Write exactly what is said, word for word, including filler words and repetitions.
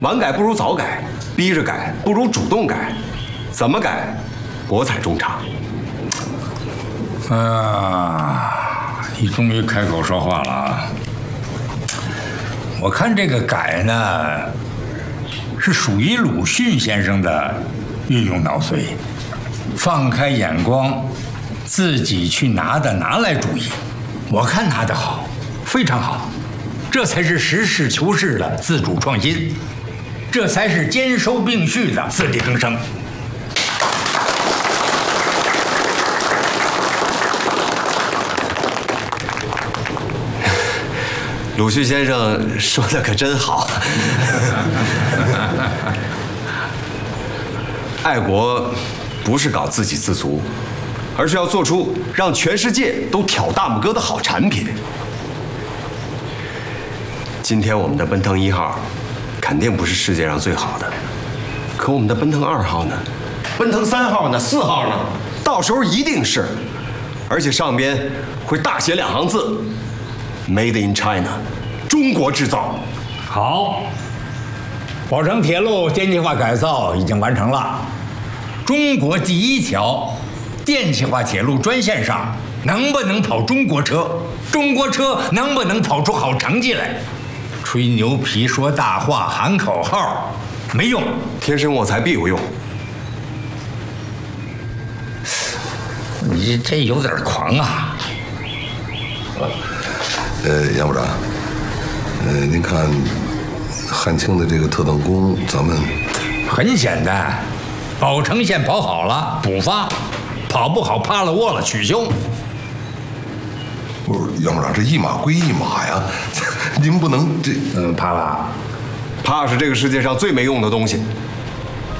晚改不如早改，逼着改不如主动改，怎么改，国彩中差。 啊，你终于开口说话了啊！我看这个改呢，是属于鲁迅先生的运用脑髓，放开眼光，自己去拿的拿来主义。我看他的好，非常好，这才是实事求是的自主创新，这才是兼收并蓄的自力更生。 鲁迅先生说的可真好。爱国不是搞自给自足，而是要做出让全世界都挑大拇哥的好产品。今天我们的奔腾一号肯定不是世界上最好的，可我们的奔腾二号呢？奔腾三号呢？四号呢？到时候一定是，而且上边会大写两行字 ：Made in China， 中国制造。 好，宝成铁路电气化改造已经完成了。中国第一条电气化铁路专线上能不能跑中国车？中国车能不能跑出好成绩来？吹牛皮、说大话、喊口号没用， 天生我材必有用。 你这有点狂啊！ 呃，杨部长，呃，您看汉卿的这个特等功，咱们很简单，宝成线跑好了补发，跑不好趴了窝了取消。 不是杨部长，这一码归一码呀，您不能这嗯，怕了， 怕是这个世界上最没用的东西。